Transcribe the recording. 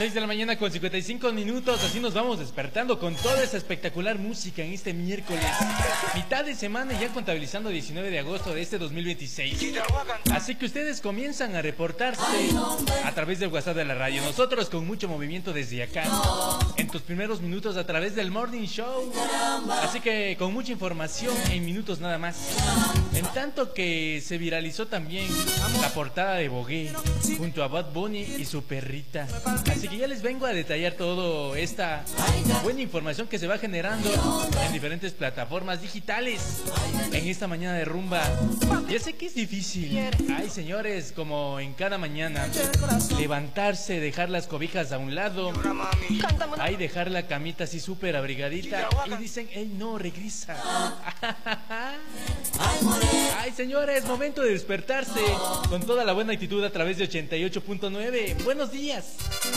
6 de la mañana con 55 minutos, así nos vamos despertando con toda esa espectacular música en este miércoles, mitad de semana y ya contabilizando 19 de agosto de este 2026. Así que ustedes comienzan a reportarse a través del WhatsApp de la radio. Nosotros con mucho movimiento desde acá, en tus primeros minutos a través del Morning Show. Así que con mucha información en minutos nada más. En tanto que se viralizó también la portada de Bogué junto a Bad Bunny y su perrita. Así que ya les vengo a detallar todo esta buena información que se va generando en diferentes plataformas digitales en esta mañana de rumba. Ya sé que es difícil, ay señores, como en cada mañana, levantarse, dejar las cobijas a un lado, ay, dejar la camita así súper abrigadita y dicen, hey, no, regresa. Ay señores, momento de despertarse con toda la buena actitud a través de 88.9. Buenos días.